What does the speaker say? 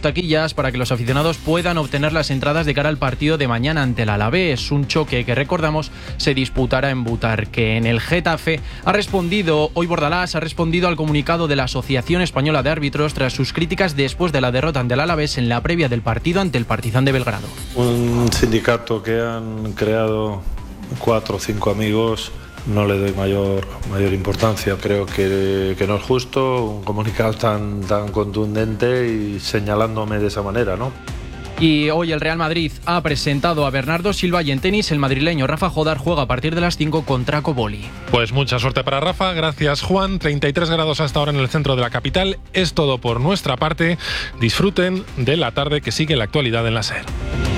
taquillas para que los aficionados puedan obtener las entradas de cara al partido de mañana ante el Alavés. Un choque que, recordamos, se disputará en Butarque. En el Getafe hoy Bordalás ha respondido al comunicado de la Asociación Española de Árbitros tras sus críticas después de la derrota ante el Alavés en la previa del partido ante el Partizan de Belgrado. Un sindicato que han creado 4 o 5 amigos, no le doy mayor importancia. Creo que no es justo un comunicado tan contundente y señalándome de esa manera, ¿no? Y hoy el Real Madrid ha presentado a Bernardo Silva y en tenis el madrileño Rafa Jodar juega a partir de las 5 contra Coboli. Pues mucha suerte para Rafa, gracias Juan. 33 grados hasta ahora en el centro de la capital. Es todo por nuestra parte. Disfruten de la tarde que sigue la actualidad en la SER.